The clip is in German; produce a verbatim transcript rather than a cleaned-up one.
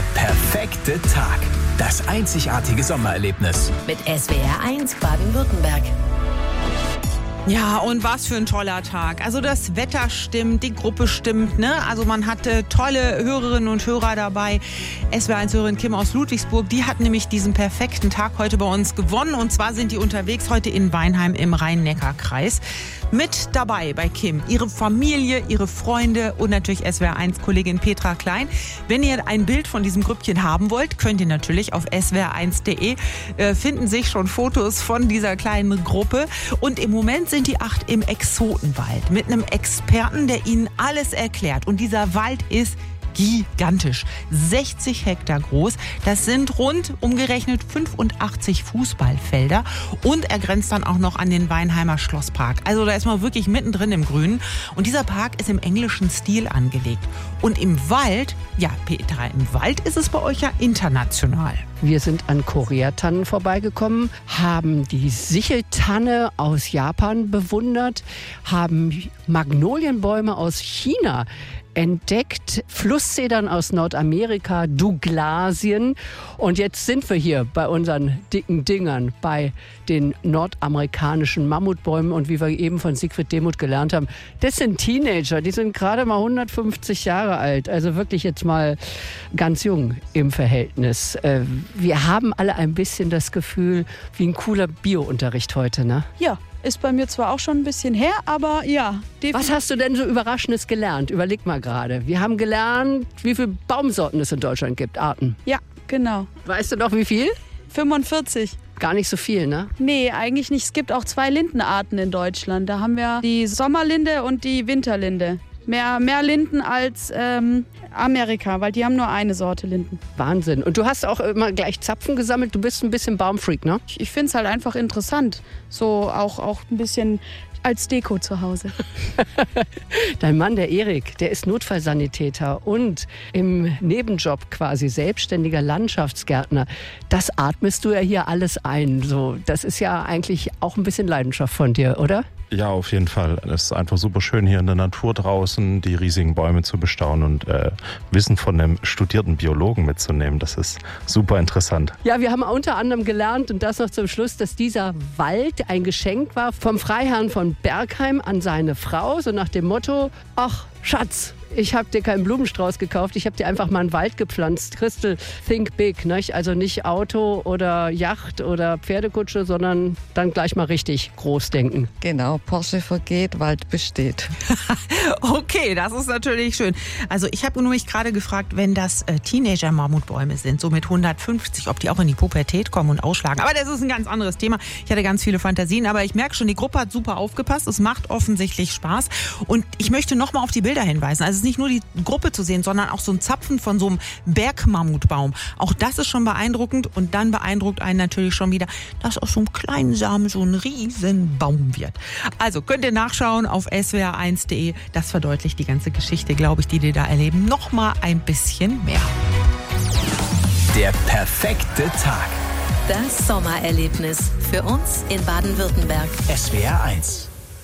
Der perfekte Tag. Das einzigartige Sommererlebnis. Mit S W R eins Baden-Württemberg. Ja, und was für ein toller Tag. Also das Wetter stimmt, die Gruppe stimmt, ne? Also man hatte tolle Hörerinnen und Hörer dabei. S W R eins-Hörerin Kim aus Ludwigsburg, die hat nämlich diesen perfekten Tag heute bei uns gewonnen. Und zwar sind die unterwegs heute in Weinheim im Rhein-Neckar-Kreis. Mit dabei bei Kim ihre Familie, ihre Freunde und natürlich S W R eins-Kollegin Petra Klein. Wenn ihr ein Bild von diesem Grüppchen haben wollt, könnt ihr natürlich auf S W R eins punkt de äh, finden sich schon Fotos von dieser kleinen Gruppe. Und im Moment sind die acht im Exotenwald mit einem Experten, der ihnen alles erklärt. Und dieser Wald ist gigantisch. sechzig Hektar groß. Das sind rund umgerechnet fünfundachtzig Fußballfelder. Und er grenzt dann auch noch an den Weinheimer Schlosspark. Also da ist man wirklich mittendrin im Grünen. Und dieser Park ist im englischen Stil angelegt. Und im Wald, ja Petra, im Wald ist es bei euch ja international. Wir sind an Koreatannen vorbeigekommen, haben die Sicheltanne aus Japan bewundert, haben Magnolienbäume aus China entdeckt, Flusszedern aus Nordamerika, Douglasien. Und jetzt sind wir hier bei unseren dicken Dingern, bei den nordamerikanischen Mammutbäumen. Und wie wir eben von Siegfried Demuth gelernt haben, das sind Teenager, die sind gerade mal hundertfünfzig Jahre alt. Also wirklich jetzt mal ganz jung im Verhältnis. Wir haben alle ein bisschen das Gefühl, wie ein cooler Bio-Unterricht heute, ne? Ja. Ist bei mir zwar auch schon ein bisschen her, aber ja. Definitiv. Was hast du denn so Überraschendes gelernt? Überleg mal gerade. Wir haben gelernt, wie viele Baumsorten es in Deutschland gibt, Arten. Ja, genau. Weißt du noch, wie viel? fünfundvierzig. Gar nicht so viel, ne? Nee, eigentlich nicht. Es gibt auch zwei Lindenarten in Deutschland. Da haben wir die Sommerlinde und die Winterlinde. Mehr, mehr Linden als ähm, Amerika, weil die haben nur eine Sorte Linden. Wahnsinn. Und du hast auch immer gleich Zapfen gesammelt. Du bist ein bisschen Baumfreak, ne? Ich, ich finde es halt einfach interessant. So auch, auch ein bisschen als Deko zu Hause. Dein Mann, der Erik, der ist Notfallsanitäter und im Nebenjob quasi selbstständiger Landschaftsgärtner. Das atmest du ja hier alles ein. So, das ist ja eigentlich auch ein bisschen Leidenschaft von dir, oder? Ja, auf jeden Fall. Es ist einfach super schön, hier in der Natur draußen die riesigen Bäume zu bestaunen und äh, Wissen von einem studierten Biologen mitzunehmen. Das ist super interessant. Ja, wir haben unter anderem gelernt, und das noch zum Schluss, dass dieser Wald ein Geschenk war vom Freiherrn von Bergheim an seine Frau. So nach dem Motto, ach Schatz, ich habe dir keinen Blumenstrauß gekauft, ich habe dir einfach mal einen Wald gepflanzt. Christel, think big, nicht? Also nicht Auto oder Yacht oder Pferdekutsche, sondern dann gleich mal richtig groß denken. Genau, Porsche vergeht, Wald besteht. Okay, das ist natürlich schön. Also ich habe nur mich gerade gefragt, wenn das äh, Teenager-Mammutbäume sind, so mit hundertfünfzig, ob die auch in die Pubertät kommen und ausschlagen. Aber das ist ein ganz anderes Thema. Ich hatte ganz viele Fantasien, aber ich merke schon, die Gruppe hat super aufgepasst. Es macht offensichtlich Spaß. Und ich möchte noch mal auf die Bilder hinweisen. Also es ist nicht nur die Gruppe zu sehen, sondern auch so ein Zapfen von so einem Bergmammutbaum. Auch das ist schon beeindruckend. Und dann beeindruckt einen natürlich schon wieder, dass aus so einem kleinen Samen so ein riesen Baum wird. Also könnt ihr nachschauen auf S W R eins punkt de. Das verdeutlicht die ganze Geschichte, glaube ich, die die da erleben, noch mal ein bisschen mehr. Der perfekte Tag. Das Sommererlebnis für uns in Baden-Württemberg. S W R eins.